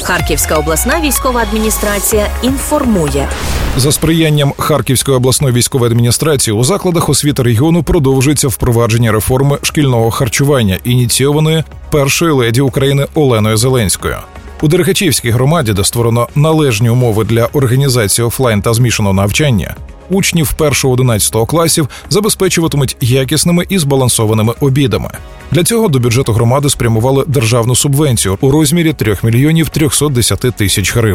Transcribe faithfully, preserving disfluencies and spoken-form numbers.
Харківська обласна військова адміністрація інформує. За сприянням Харківської обласної військової адміністрації у закладах освіти регіону продовжується впровадження реформи шкільного харчування, ініційованої першою леді України Оленою Зеленською. У Дерехачівській громаді, де створено належні умови для організації офлайн та змішаного навчання, учнів першого-одинадцятого класів забезпечуватимуть якісними і збалансованими обідами. Для цього до бюджету громади спрямували державну субвенцію у розмірі три мільйони триста десять тисяч гривень.